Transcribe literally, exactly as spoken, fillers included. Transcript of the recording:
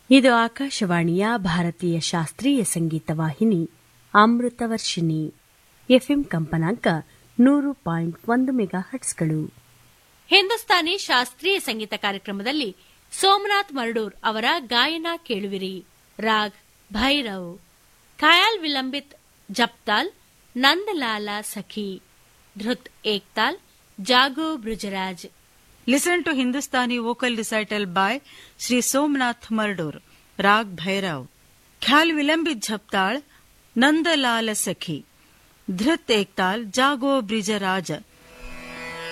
ಇದು ಆಕಾಶವಾಣಿಯ ಭಾರತೀಯ ಶಾಸ್ತ್ರೀಯ ಸಂಗೀತ ವಾಹಿನಿ ಅಮೃತವರ್ಷಿಣಿ. ಎಫ್ಎಂ ಕಂಪನಾಂಕ ನೂರು ಪಾಯಿಂಟ್ ಒಂದು ಮೆಗಾ ಹಟ್ಸ್ಗಳು. ಹಿಂದೂಸ್ತಾನಿ ಶಾಸ್ತ್ರೀಯ ಸಂಗೀತ ಕಾರ್ಯಕ್ರಮದಲ್ಲಿ ಸೋಮನಾಥ್ ಮರಡೂರ್ ಅವರ ಗಾಯನ ಕೇಳುವಿರಿ. ರಾಗ್ ಭೈರವ್, ಖಯಾಲ್ ವಿಲಂಬಿತ್ ಜಪ್ತಾಲ್, ನಂದಲಾಲ ಸಖಿ, ಧೃತ್ Ektaal, Jago ಬ್ರುಜರಾಜ್. Listen to Hindustani vocal recital by Sri Somnath Mardur. Rag Bhairav. Khyal Vilambit Jhaptal, Nanda Lala Sakhi. Dhrit Ektal, Jago Brija Raja.